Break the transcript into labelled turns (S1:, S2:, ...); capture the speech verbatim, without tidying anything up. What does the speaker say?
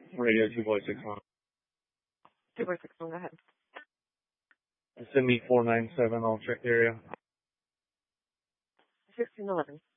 S1: Radio two boy six one.
S2: two four six one, go ahead.
S1: Send me four nine seven, I'll check the area.
S2: sixteen eleven.